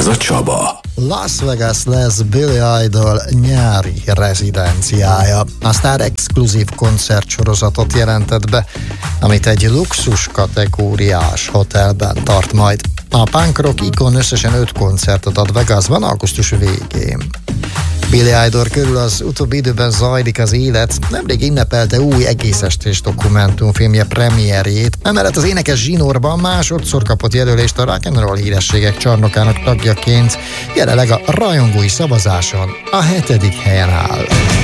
Ez a Csaba. Las Vegas lesz Billy Idol nyári rezidenciája. A sztár exkluzív koncertsorozatot jelentett be, amit egy luxus kategóriás hotelben tart majd. A punk rock ikon összesen 5 koncertet ad Vegasban augusztus végén. Billy Idol körül az utóbbi időben zajlik az élet, nemrég ünnepelte új egész estés dokumentumfilmje premierjét, emellett az énekes zsinórban másodszor kapott jelölést a rock and roll hírességek csarnokának tagjaként, jelenleg a rajongói szavazáson a 7. helyen áll.